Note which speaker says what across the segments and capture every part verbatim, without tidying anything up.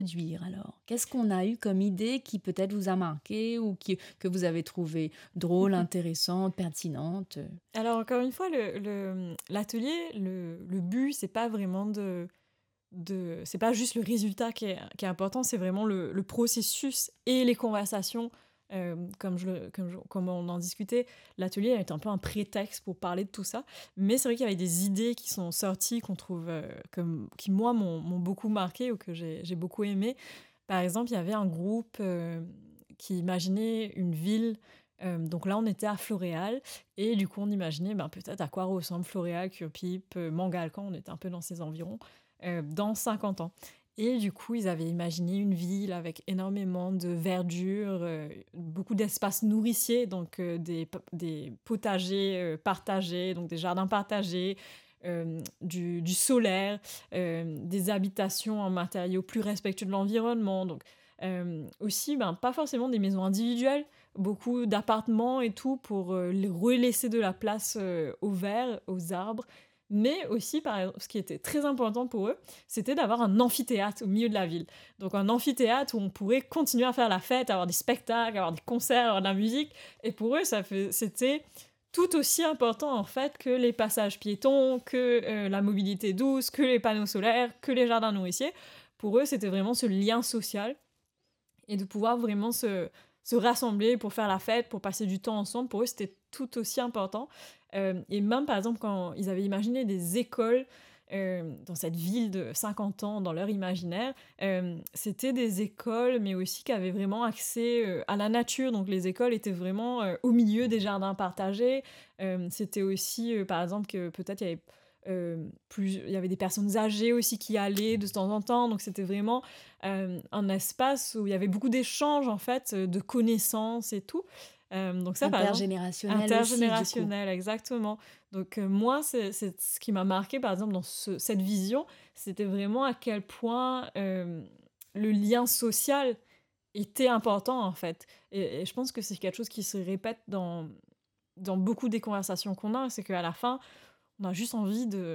Speaker 1: Produire alors? Qu'est-ce qu'on a eu comme idée qui peut-être vous a marqué ou qui que vous avez trouvé drôle, intéressante, pertinente? Heu,
Speaker 2: Alors encore une fois, le le, mmh, l'atelier, le le but, c'est pas vraiment de de c'est pas juste le résultat qui est qui est important, c'est vraiment le le processus et les conversations. Hem, comme je le comme je comme on en discutait, l'atelier est un peu un prétexte pour parler de tout ça. Mais c'est vrai qu'il y avait des idées qui sont sorties qu'on trouve, heu, comme qui moi m'ont m'ont beaucoup marqué ou que j'ai j'ai beaucoup aimé. Par exemple, il y avait un groupe, hem, qui imaginait une ville, hem, donc là on était à Floréal et du coup on imaginait, ben, peut-être à quoi ressemble Floréal, Curepipe, heu, Mangalcan, on était un peu dans ces environs, heu, dans cinquante ans. Et du coup, ils avaient imaginé une ville avec énormément de verdure, heu, beaucoup d'espaces nourriciers, donc heu, des p des potagers, heu, partagés, donc des jardins partagés, hem, du du solaire, hem, des habitations en matériaux plus respectueux de l'environnement, donc hem, aussi, ben, pas forcément des maisons individuelles, beaucoup d'appartements et tout pour, heu, les relaisser de la place, heu, au vert, aux arbres. Mais aussi, par exemple, ce qui était très important pour eux, c'était d'avoir un amphithéâtre au milieu de la ville. Donc un amphithéâtre où on pourrait continuer à faire la fête, avoir des spectacles, avoir des concerts, avoir de la musique. Et pour eux, ça fait, c'était tout aussi important en fait que les passages piétons, que euh, la mobilité douce, que les panneaux solaires, que les jardins nourriciers. Pour eux, c'était vraiment ce lien social et de pouvoir vraiment se, se rassembler pour faire la fête, pour passer du temps ensemble. Pour eux, c'était tout aussi important. Euh, et même, par exemple, quand ils avaient imaginé des écoles euh, dans cette ville de cinquante ans, dans leur imaginaire, euh, c'était des écoles, mais aussi qui avaient vraiment accès euh, à la nature. Donc, les écoles étaient vraiment euh, au milieu des jardins partagés. Euh, c'était aussi, euh, par exemple, que peut-être il y avait... euh, plus, il y avait des personnes âgées aussi qui allaient de temps en temps, donc c'était vraiment euh, un espace où il y avait beaucoup d'échanges en fait, euh, de connaissances et tout. Euh, donc ça, par exemple,
Speaker 1: Intergénérationnel aussi du coup.
Speaker 2: intergénérationnel, exactement. Donc euh, moi, c'est c'est ce qui m'a marqué, par exemple, dans ce- cette vision, c'était vraiment à quel point euh, le lien social était important en fait. Et, et je pense que c'est quelque chose qui se répète dans, dans beaucoup des conversations qu'on a, c'est qu'à la fin, on a juste envie de,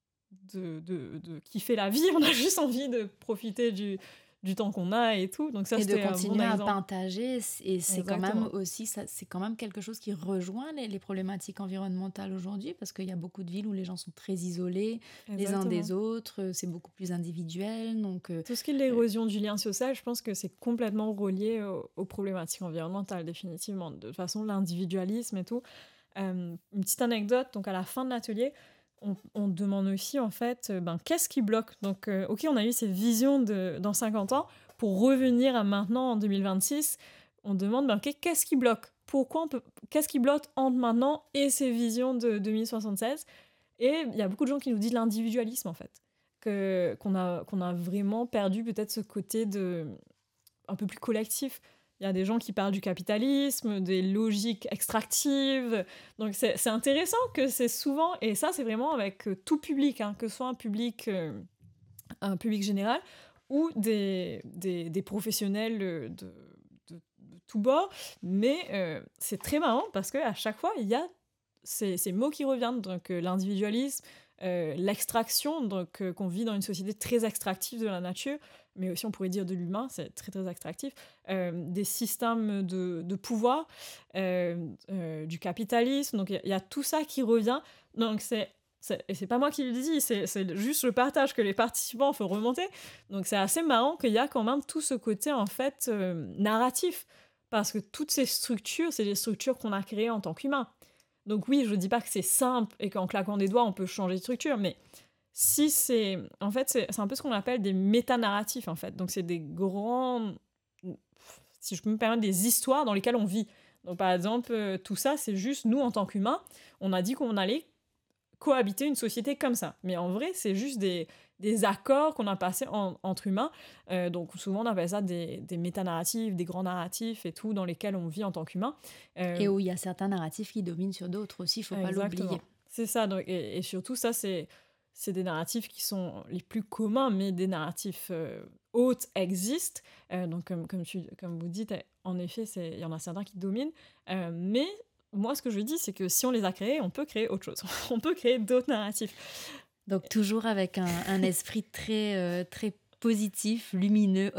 Speaker 2: de, de, de kiffer la vie, on a juste envie de profiter du, du temps qu'on a et tout. Donc ça,
Speaker 1: Et de
Speaker 2: c'était un bon
Speaker 1: continuer à
Speaker 2: exemple.
Speaker 1: partager c et c'est quand même
Speaker 2: Exactement.
Speaker 1: aussi ça c'est quand même quelque chose qui rejoint les les problématiques environnementales aujourd'hui parce qu'il y a beaucoup de villes où les gens sont très isolés les uns
Speaker 2: Exactement.
Speaker 1: des autres, heu, c'est beaucoup plus individuel donc heu
Speaker 2: Tout ce qui est
Speaker 1: heu,
Speaker 2: l'érosion du lien social, je pense que c'est complètement relié au- aux problématiques environnementales, définitivement. De toute façon, l'individualisme et tout. Euh, une petite anecdote, donc à la fin de l'atelier, on, on demande aussi, en fait, euh, ben, qu'est-ce qui bloque. Donc, euh, ok, on a eu ces visions de, dans cinquante ans. Pour revenir à maintenant, en deux mille vingt-six, on demande, ben, ok, qu'est-ce qui bloque. Pourquoi on peut... Qu'est-ce qui bloque entre maintenant et ces visions de deux mille soixante-seize. Et il y a beaucoup de gens qui nous disent l'individualisme, en fait. Que, qu'on, a, qu'on a vraiment perdu peut-être ce côté de, un peu plus collectif. Il y a des gens qui parlent du capitalisme, des logiques extractives. Donc c'est, c'est intéressant que c'est souvent, et ça c'est vraiment avec euh, tout public, hein, que ce soit un public, euh, un public général ou des, des, des professionnels euh, de, de, de tous bords. Mais euh, c'est très marrant parce qu'à chaque fois, il y a ces, ces mots qui reviennent. Donc euh, l'individualisme, euh, l'extraction, donc euh, qu'on vit dans une société très extractive de la nature, mais aussi on pourrait dire de l'humain, c'est très très extractif, euh, des systèmes de, de pouvoir, euh, euh, du capitalisme, donc il y, y a tout ça qui revient. Donc c'est c'est, et c'est pas moi qui le dis, c'est, c'est juste le partage que les participants font remonter. Donc c'est assez marrant qu'il y a quand même tout ce côté en fait euh, narratif, parce que toutes ces structures, c'est des structures qu'on a créées en tant qu'humains. Donc oui, je dis pas que c'est simple et qu'en claquant des doigts, on peut changer de structure, mais si c'est... En fait, c'est, c'est un peu ce qu'on appelle des métanarratifs, en fait. Donc c'est des grands... Si je peux me permettre, des histoires dans lesquelles on vit. Donc par exemple, euh, tout ça, c'est juste nous, en tant qu'humains, on a dit qu'on allait cohabiter une société comme ça. Mais en vrai, c'est juste des, des accords qu'on a passés en- entre humains. Euh, donc souvent, on appelle ça des, des métanarratifs, des grands narratifs et tout, dans lesquels on vit en tant qu'humain.
Speaker 1: et
Speaker 2: Euh,
Speaker 1: où il y a certains narratifs qui dominent sur d'autres aussi, il faut pas l'oublier.
Speaker 2: Exactement. C'est ça. Donc, et, et surtout, ça, c'est, c'est des narratifs qui sont les plus communs, mais des narratifs euh, autres existent. Euh, donc, comme, comme, tu, comme vous dites, en effet, c'est- il y en a certains qui dominent. Euh, mais moi, ce que je dis, c'est que si on les a créés, on peut créer autre chose. On peut créer d'autres narratifs.
Speaker 1: Donc toujours avec un un esprit très, heu, très positif, lumineux,